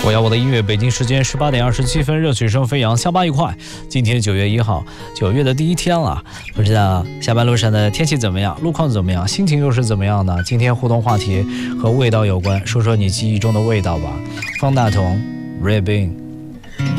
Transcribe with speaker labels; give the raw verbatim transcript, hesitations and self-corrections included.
Speaker 1: 我要我的音乐，北京时间十八点二十七分，热曲声飞扬，下班愉快。今天九月一号，九月的第一天了，不知道下班路上的天气怎么样，路况怎么样，心情又是怎么样呢？今天互动话题和味道有关，说说你记忆中的味道吧。方大同 Red Bean